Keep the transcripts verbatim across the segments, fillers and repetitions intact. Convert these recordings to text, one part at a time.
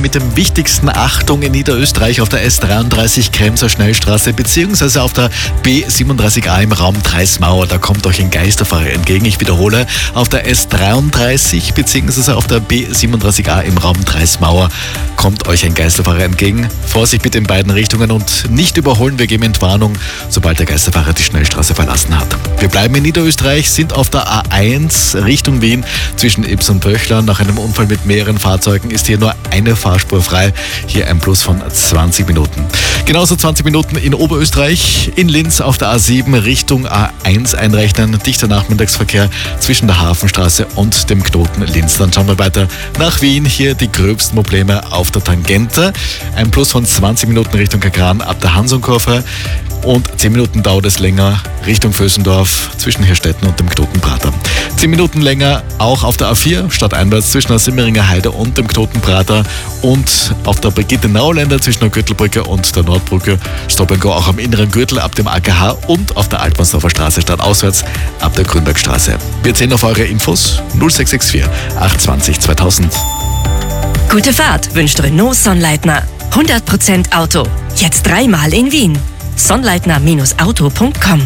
mit dem wichtigsten. Achtung in Niederösterreich auf der S dreiunddreißig Kremser Schnellstraße beziehungsweise auf der B siebenunddreißig A im Raum Dreismauer. Da kommt euch ein Geisterfahrer entgegen. Ich wiederhole, auf der S dreiunddreißig beziehungsweise auf der B siebenunddreißig A im Raum Dreismauer kommt euch ein Geisterfahrer entgegen. Vorsicht bitte in beiden Richtungen und nicht überholen. Wir geben Entwarnung, sobald der Geisterfahrer die Schnellstraße verlassen hat. Wir bleiben in Niederösterreich, sind auf der A eins Richtung Wien zwischen Ips und Böchler. Nach einem Unfall mit mehreren Fahrzeugen ist hier nur eine Fahrspur frei. Hier ein Plus von zwanzig Minuten. Genauso zwanzig Minuten in Oberösterreich, in Linz auf der A sieben Richtung A eins einrechnen. Dichter Nachmittagsverkehr zwischen der Hafenstraße und dem Knoten Linz. Dann schauen wir weiter nach Wien. Hier die gröbsten Probleme auf der Tangente. Ein Plus von zwanzig Minuten Richtung Kagran ab der Hansonkurve. Und zehn Minuten dauert es länger Richtung Vösendorf zwischen Hirstetten und dem Knotenprater. zehn Minuten länger auch auf der A vier stadteinwärts zwischen der Simmeringer Heide und dem Knotenprater und auf der Brigitte-Nauländer zwischen der Gürtelbrücke und der Nordbrücke. Stop and Go auch am inneren Gürtel ab dem A K H und auf der Altmannsdorfer Straße stadtauswärts ab der Grünbergstraße. Wir zählen auf eure Infos null sechs sechs vier acht zwei null zweitausend. Gute Fahrt wünscht Renault Sonnleitner. hundert Prozent Auto. Jetzt dreimal in Wien. Sonnleitner Auto punkt com.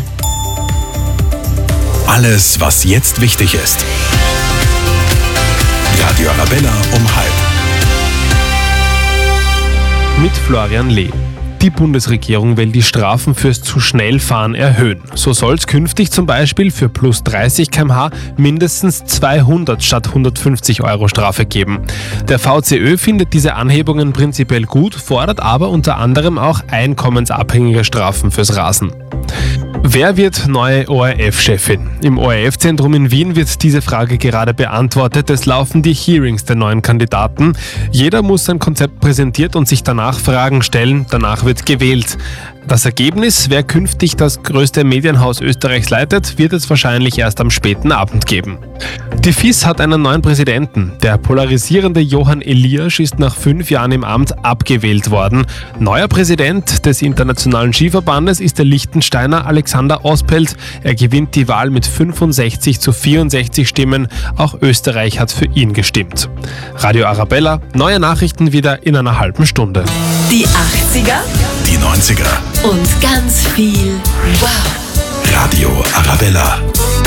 Alles, was jetzt wichtig ist. Radio Arabella um halb. Mit Florian Lee. Die Bundesregierung will die Strafen fürs zu schnell fahren erhöhen. So soll es künftig zum Beispiel für plus dreißig Kilometer pro Stunde mindestens zweihundert statt hundertfünfzig Euro Strafe geben. Der V C Ö findet diese Anhebungen prinzipiell gut, fordert aber unter anderem auch einkommensabhängige Strafen fürs Rasen. Wer wird neue O R F-Chefin? Im O R F-Zentrum in Wien wird diese Frage gerade beantwortet. Es laufen die Hearings der neuen Kandidaten. Jeder muss sein Konzept präsentiert und sich danach Fragen stellen. Danach wird gewählt. Das Ergebnis, wer künftig das größte Medienhaus Österreichs leitet, wird es wahrscheinlich erst am späten Abend geben. Die F I S hat einen neuen Präsidenten. Der polarisierende Johann Eliasch ist nach fünf Jahren im Amt abgewählt worden. Neuer Präsident des Internationalen Skiverbandes ist der Liechtensteiner Alexander Ospelt. Er gewinnt die Wahl mit fünfundsechzig zu vierundsechzig Stimmen. Auch Österreich hat für ihn gestimmt. Radio Arabella, neue Nachrichten wieder in einer halben Stunde. Die achtziger Die neunziger und ganz viel Wow. Radio Arabella.